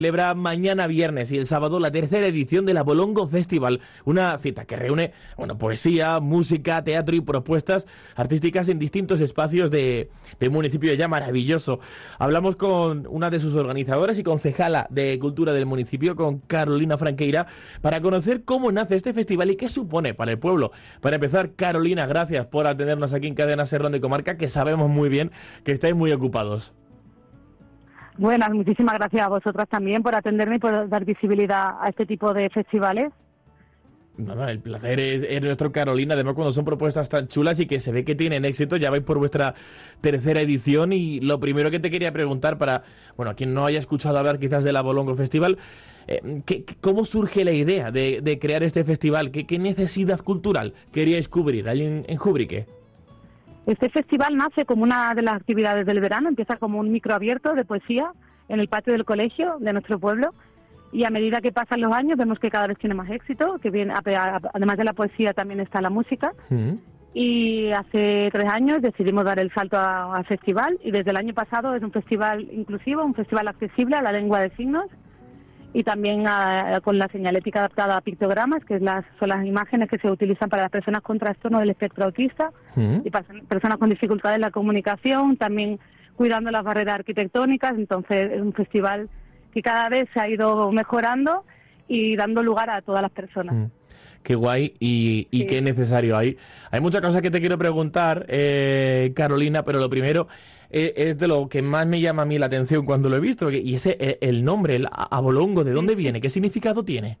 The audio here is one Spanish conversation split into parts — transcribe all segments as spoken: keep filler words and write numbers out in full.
Celebra mañana viernes y el sábado la tercera edición del Abolongo Festival, una cita que reúne bueno, poesía, música, teatro y propuestas artísticas en distintos espacios de, de municipio ya maravilloso. Hablamos con una de sus organizadoras y concejala de Cultura del municipio, con Carolina Franqueira, para conocer cómo nace este festival y qué supone para el pueblo. Para empezar, Carolina, gracias por atendernos aquí en Cadena Ser de Comarca, que sabemos muy bien que estáis muy ocupados. Buenas, muchísimas gracias a vosotras también por atenderme y por dar visibilidad a este tipo de festivales. Nada, el placer es, es nuestro, Carolina, además cuando son propuestas tan chulas y que se ve que tienen éxito. Ya vais por vuestra tercera edición y lo primero que te quería preguntar para, bueno, a quien no haya escuchado hablar quizás del Abolongo Festival, eh, ¿qué, ¿cómo surge la idea de, de crear este festival? ¿Qué, qué necesidad cultural queríais cubrir ahí en, en Jubrique? Este festival nace como una de las actividades del verano, empieza como un micro abierto de poesía en el patio del colegio de nuestro pueblo, y a medida que pasan los años vemos que cada vez tiene más éxito, que viene, además de la poesía también está la música. Mm. Y hace tres años decidimos dar el salto al festival, y desde el año pasado es un festival inclusivo, un festival accesible a la lengua de signos, y también a, con la señalética adaptada a pictogramas, que es las, son las imágenes que se utilizan para las personas con trastorno del espectro autista mm. y para personas con dificultades en la comunicación, también cuidando las barreras arquitectónicas. Entonces es un festival que cada vez se ha ido mejorando y dando lugar a todas las personas. Mm. Qué guay y, y sí. Qué necesario. Hay, hay muchas cosas que te quiero preguntar, eh, Carolina, pero lo primero eh, es de lo que más me llama a mí la atención cuando lo he visto, y ese eh, el nombre, el Abolongo, ¿de dónde viene? ¿Qué significado tiene?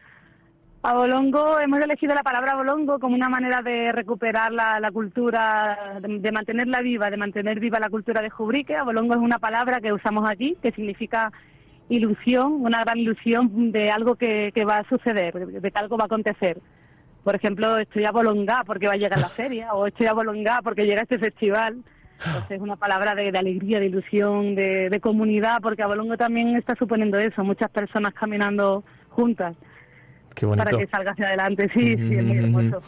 Abolongo, hemos elegido la palabra abolongo como una manera de recuperar la, la cultura, de, de mantenerla viva, de mantener viva la cultura de Jubrique. Abolongo es una palabra que usamos aquí, que significa ilusión, una gran ilusión de algo que, que va a suceder, de que algo va a acontecer. Por ejemplo, estoy abolongá porque va a llegar la feria, o estoy abolongá porque llega este festival. Entonces es una palabra de, de alegría, de ilusión, de, de comunidad, porque Abolongo también está suponiendo eso, muchas personas caminando juntas. Qué bonito. Para que salga hacia adelante, sí, sí, es muy hermoso.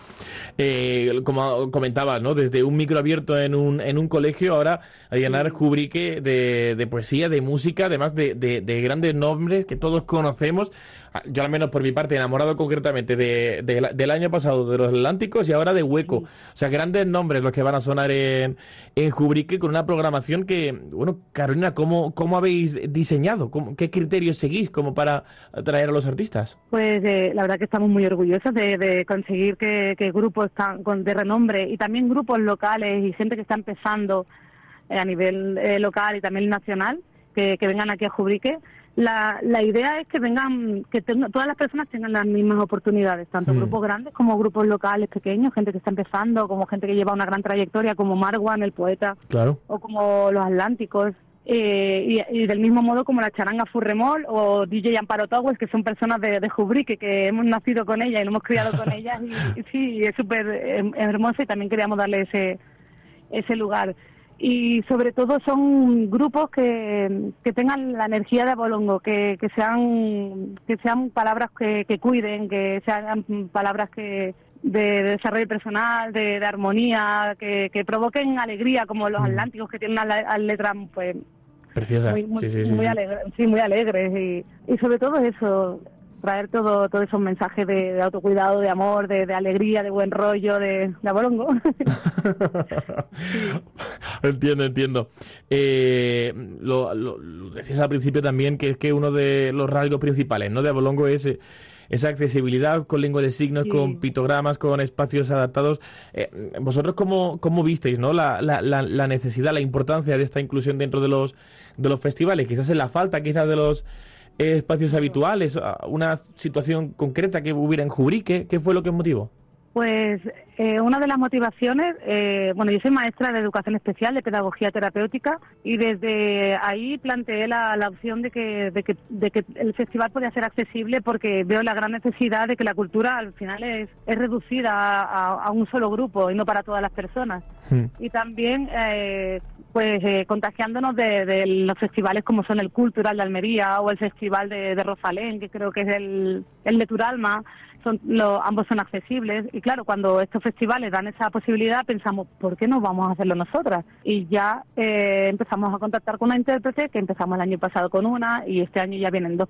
Eh, como comentabas, ¿no? Desde un micro abierto en un, en un colegio, ahora a llenar sí. Jubrique de, de poesía, de música, además de, de, de grandes nombres que todos conocemos. Yo al menos por mi parte, enamorado concretamente de, de, del año pasado de los Atlánticos y ahora de Hueco. Sí. O sea, grandes nombres los que van a sonar en, en Jubrique, con una programación que, bueno, Carolina, ¿cómo, cómo habéis diseñado? ¿Cómo, ¿Qué criterios seguís como para atraer a los artistas? Pues eh, la verdad que estamos muy orgullosos de, de conseguir que, que grupos tan, con, de renombre y también grupos locales y gente que está empezando eh, a nivel eh, local y también nacional, que, que vengan aquí a Jubrique. La, la idea es que vengan, que tenga, todas las personas tengan las mismas oportunidades, tanto mm. grupos grandes como grupos locales pequeños, gente que está empezando, como gente que lleva una gran trayectoria, como Marwan, el poeta, claro. o como los Atlánticos, eh, y, y del mismo modo como la Charanga Furremol o D J Amparo Towers, que son personas de, de Jubrique, que hemos nacido con ellas y nos hemos criado con ellas, y, y sí, es súper hermoso, y también queríamos darle ese, ese lugar. Y sobre todo son grupos que, que tengan la energía de Abolongo, que, que sean que sean palabras que, que cuiden, que sean palabras que de, de desarrollo personal, de, de armonía, que, que provoquen alegría, como los Atlánticos, que tienen unas letras pues preciosas, muy, muy, sí, sí, sí, muy sí. alegres, sí, muy alegres, y, y sobre todo eso, traer todo todos esos mensajes de, de autocuidado, de amor, de, de alegría, de buen rollo, de, de Abolongo. Sí. Entiendo, entiendo. Eh, lo, lo, lo decías al principio también, que es que uno de los rasgos principales, ¿no?, de Abolongo es eh, esa accesibilidad con lengua de signos, sí. con pictogramas, con espacios adaptados. Eh, ¿Vosotros cómo, cómo visteis, ¿no?, la, la, la, la necesidad, la importancia de esta inclusión dentro de los, de los festivales? Quizás en la falta, quizás de los espacios habituales, una situación concreta que hubiera en Jubrique. ¿Qué fue lo que os motivó? Pues eh, una de las motivaciones, eh, bueno, yo soy maestra de educación especial, de pedagogía terapéutica, y desde ahí planteé la, la opción de que, de, que, de que el festival podía ser accesible, porque veo la gran necesidad de que la cultura al final es, es reducida a, a, a un solo grupo y no para todas las personas. Sí. Y también eh, pues eh, contagiándonos de, de los festivales como son el Cultural de Almería o el Festival de, de Rosalén, que creo que es el, el de Turalma. Son, lo, ambos son accesibles, y claro, cuando estos festivales dan esa posibilidad, pensamos, ¿por qué no vamos a hacerlo nosotras? Y ya eh, empezamos a contactar con una intérprete, que empezamos el año pasado con una y este año ya vienen dos